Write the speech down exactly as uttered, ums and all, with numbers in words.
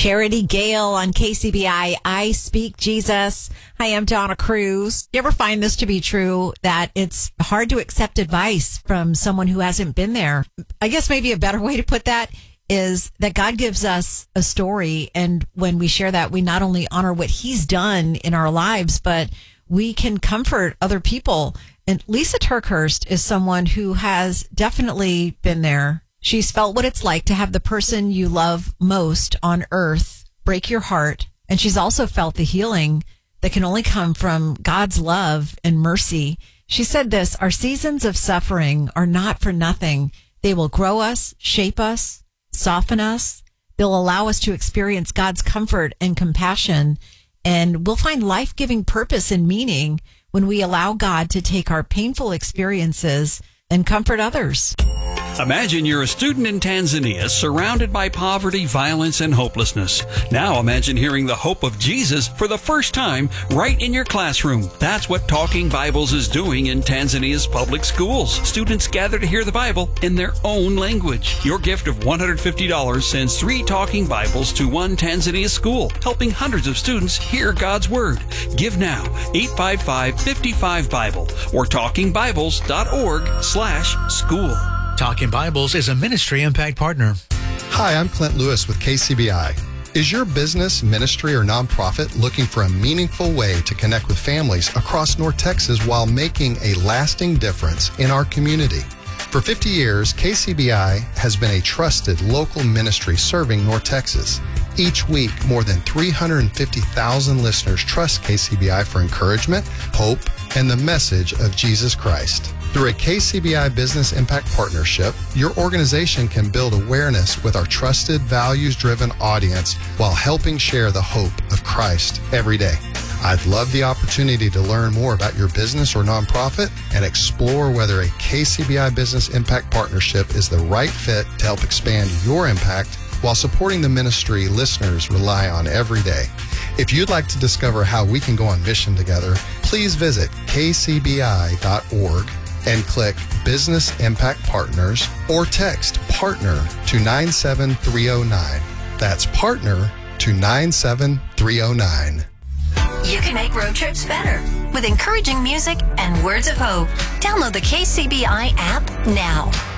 Charity Gale on K C B I, I Speak Jesus. Hi, I'm Donna Cruz. You ever find this to be true, that it's hard to accept advice from someone who hasn't been there? I guess maybe a better way to put that is that God gives us a story, and when we share that, we not only honor what he's done in our lives, but we can comfort other people. And Lisa Turkhurst is someone who has definitely been there. She's felt what it's like to have the person you love most on earth break your heart. And she's also felt the healing that can only come from God's love and mercy. She said this: our seasons of suffering are not for nothing. They will grow us, shape us, soften us. They'll allow us to experience God's comfort and compassion. And we'll find life-giving purpose and meaning when we allow God to take our painful experiences and comfort others. Imagine you're a student in Tanzania surrounded by poverty, violence, and hopelessness. Now imagine hearing the hope of Jesus for the first time right in your classroom. That's what Talking Bibles is doing in Tanzania's public schools. Students gather to hear the Bible in their own language. Your gift of one hundred fifty dollars sends three Talking Bibles to one Tanzania school, helping hundreds of students hear God's Word. Give now, eight five five, five five, Bible or talking bibles dot org slash school. Talking Bibles is a ministry impact partner. Hi, I'm Clint Lewis with K C B I. Is your business, ministry, or nonprofit looking for a meaningful way to connect with families across North Texas while making a lasting difference in our community? For fifty years, K C B I has been a trusted local ministry serving North Texas. Each week, more than three hundred fifty thousand listeners trust K C B I for encouragement, hope, and the message of Jesus Christ. Through a K C B I Business Impact Partnership, your organization can build awareness with our trusted, values-driven audience while helping share the hope of Christ every day. I'd love the opportunity to learn more about your business or nonprofit and explore whether a K C B I Business Impact Partnership is the right fit to help expand your impact while supporting the ministry listeners rely on every day. If you'd like to discover how we can go on mission together, please visit k c b i dot org and click Business Impact Partners or text PARTNER to nine seven three oh nine. That's PARTNER to nine seven three oh nine. You can make road trips better with encouraging music and words of hope. Download the K C B I app now.